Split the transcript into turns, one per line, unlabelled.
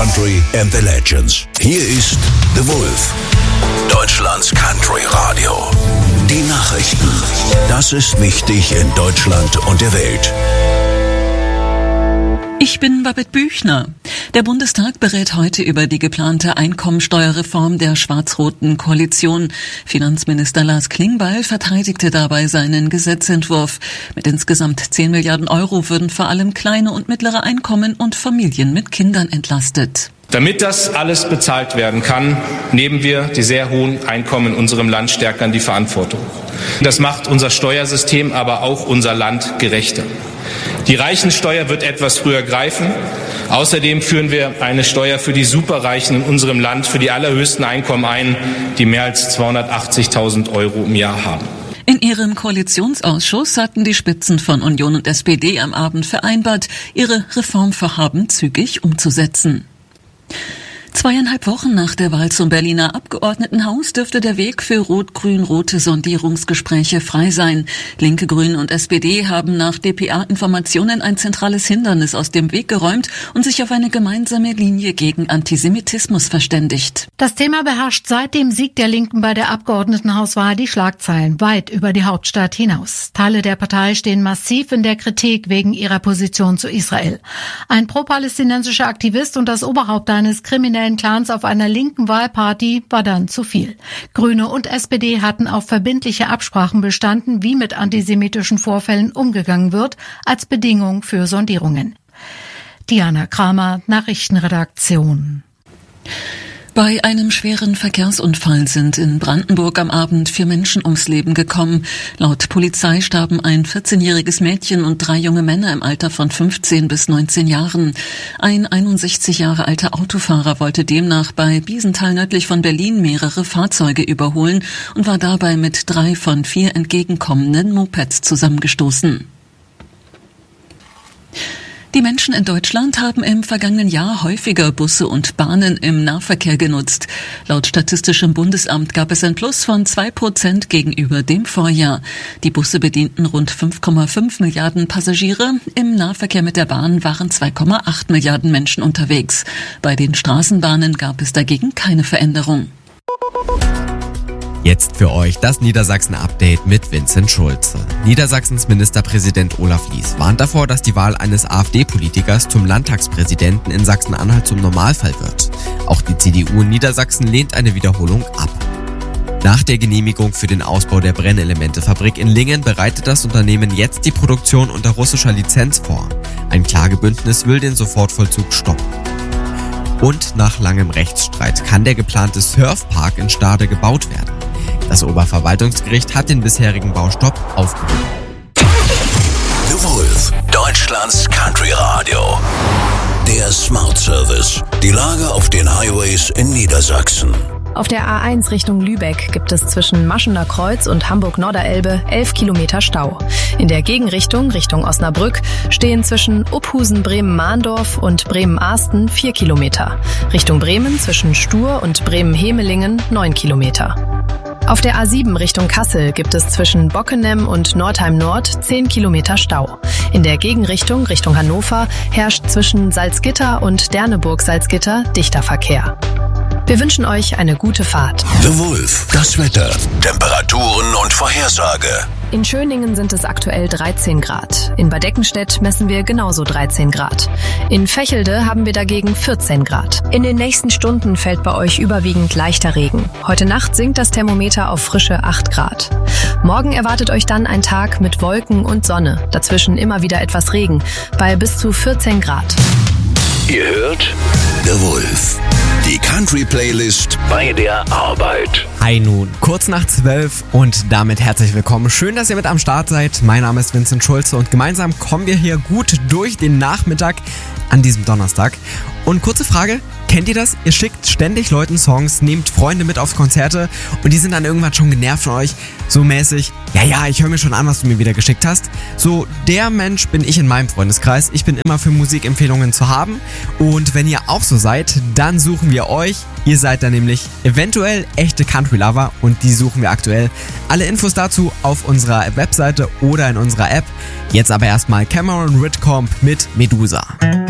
Country and the Legends. Hier ist The Wolf, Deutschlands Country Radio. Die Nachrichten. Das ist wichtig in Deutschland und der Welt.
Ich bin Babette Büchner. Der Bundestag berät heute über die geplante Einkommensteuerreform der schwarz-roten Koalition. Finanzminister Lars Klingbeil verteidigte dabei seinen Gesetzentwurf. Mit insgesamt 10 Milliarden Euro würden vor allem kleine und mittlere Einkommen und Familien mit Kindern entlastet.
Damit das alles bezahlt werden kann, nehmen wir die sehr hohen Einkommen in unserem Land stärker in die Verantwortung. Das macht unser Steuersystem, aber auch unser Land gerechter. Die Reichensteuer wird etwas früher greifen. Außerdem führen wir eine Steuer für die Superreichen in unserem Land für die allerhöchsten Einkommen ein, die mehr als 280.000 Euro im Jahr haben.
In ihrem Koalitionsausschuss hatten die Spitzen von Union und SPD am Abend vereinbart, ihre Reformvorhaben zügig umzusetzen. 2,5 Wochen nach der Wahl zum Berliner Abgeordnetenhaus dürfte der Weg für rot-grün-rote Sondierungsgespräche frei sein. Linke, Grüne und SPD haben nach dpa-Informationen ein zentrales Hindernis aus dem Weg geräumt und sich auf eine gemeinsame Linie gegen Antisemitismus verständigt.
Das Thema beherrscht seit dem Sieg der Linken bei der Abgeordnetenhauswahl die Schlagzeilen weit über die Hauptstadt hinaus. Teile der Partei stehen massiv in der Kritik wegen ihrer Position zu Israel. Ein pro-palästinensischer Aktivist und das Oberhaupt eines kriminellen Clans auf einer linken Wahlparty war dann zu viel. Grüne und SPD hatten auf verbindliche Absprachen bestanden, wie mit antisemitischen Vorfällen umgegangen wird, als Bedingung für Sondierungen. Diana Kramer, Nachrichtenredaktion.
Bei einem schweren Verkehrsunfall sind in Brandenburg am Abend 4 Menschen ums Leben gekommen. Laut Polizei starben ein 14-jähriges Mädchen und 3 junge Männer im Alter von 15 bis 19 Jahren. Ein 61 Jahre alter Autofahrer wollte demnach bei Biesenthal nördlich von Berlin mehrere Fahrzeuge überholen und war dabei mit 3 von 4 entgegenkommenden Mopeds zusammengestoßen. Die Menschen in Deutschland haben im vergangenen Jahr häufiger Busse und Bahnen im Nahverkehr genutzt. Laut Statistischem Bundesamt gab es ein Plus von 2% gegenüber dem Vorjahr. Die Busse bedienten rund 5,5 Milliarden Passagiere. Im Nahverkehr mit der Bahn waren 2,8 Milliarden Menschen unterwegs. Bei den Straßenbahnen gab es dagegen keine Veränderung.
Jetzt für euch das Niedersachsen-Update mit Vincent Schulze. Niedersachsens Ministerpräsident Olaf Lies warnt davor, dass die Wahl eines AfD-Politikers zum Landtagspräsidenten in Sachsen-Anhalt zum Normalfall wird. Auch die CDU in Niedersachsen lehnt eine Wiederholung ab. Nach der Genehmigung für den Ausbau der Brennelementefabrik in Lingen bereitet das Unternehmen jetzt die Produktion unter russischer Lizenz vor. Ein Klagebündnis will den Sofortvollzug stoppen. Und nach langem Rechtsstreit kann der geplante Surfpark in Stade gebaut werden. Das Oberverwaltungsgericht hat den bisherigen Baustopp aufgehoben.
The Wolf, Deutschlands Country Radio. Der Smart Service. Die Lage auf den Highways in Niedersachsen.
Auf der A1 Richtung Lübeck gibt es zwischen Maschener Kreuz und Hamburg-Norderelbe 11 Kilometer Stau. In der Gegenrichtung, Richtung Osnabrück, stehen zwischen Uphusen-Bremen-Mahndorf und Bremen-Ahsten 4 Kilometer. Richtung Bremen zwischen Stur und Bremen-Hemelingen 9 Kilometer. Auf der A7 Richtung Kassel gibt es zwischen Bockenem und Nordheim Nord 10 Kilometer Stau. In der Gegenrichtung, Richtung Hannover, herrscht zwischen Salzgitter und Derneburg-Salzgitter dichter Verkehr. Wir wünschen euch eine gute Fahrt.
The Wolf, das Wetter, Temperaturen und Vorhersage.
In Schöningen sind es aktuell 13 Grad. In Bad Eckenstedt messen wir genauso 13 Grad. In Vechelde haben wir dagegen 14 Grad. In den nächsten Stunden fällt bei euch überwiegend leichter Regen. Heute Nacht sinkt das Thermometer auf frische 8 Grad. Morgen erwartet euch dann ein Tag mit Wolken und Sonne. Dazwischen immer wieder etwas Regen, bei bis zu 14 Grad.
Ihr hört The Wolf, die Country-Playlist bei der Arbeit.
Hi nun, kurz nach 12 und damit herzlich willkommen. Schön, dass ihr mit am Start seid. Mein Name ist Vincent Schulze und gemeinsam kommen wir hier gut durch den Nachmittag an diesem Donnerstag. Und kurze Frage, kennt ihr das? Ihr schickt ständig Leuten Songs, nehmt Freunde mit auf Konzerte und die sind dann irgendwann schon genervt von euch. So mäßig, ja, ich höre mir schon an, was du mir wieder geschickt hast. So, der Mensch bin ich in meinem Freundeskreis. Ich bin immer für Musikempfehlungen zu haben. Und wenn ihr auch so seid, dann suchen wir euch. Ihr seid dann nämlich eventuell echte Country-Lover und die suchen wir aktuell. Alle Infos dazu auf unserer Webseite oder in unserer App. Jetzt aber erstmal Cameron Whitcomb mit Medusa.